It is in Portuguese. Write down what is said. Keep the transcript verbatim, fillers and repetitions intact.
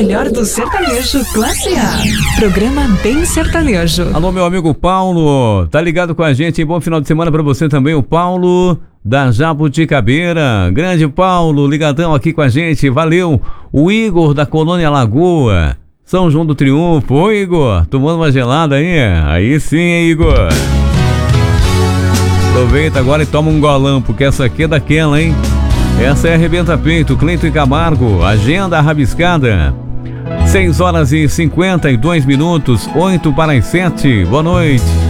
melhor do sertanejo classe A. Programa Bem Sertanejo. Alô, meu amigo Paulo, tá ligado com a gente? Bom final de semana pra você também, o Paulo da Jabuticabeira. Grande Paulo, ligadão aqui com a gente, valeu. O Igor da Colônia Lagoa, São João do Triunfo. Ô Igor, tomando uma gelada aí? Aí sim, hein, Igor? Aproveita agora e toma um golão, porque essa aqui é daquela, hein? Essa é Arrebenta Peito, Cleiton e Camargo, agenda rabiscada. seis horas e cinquenta e dois minutos, oito para as sete. Boa noite.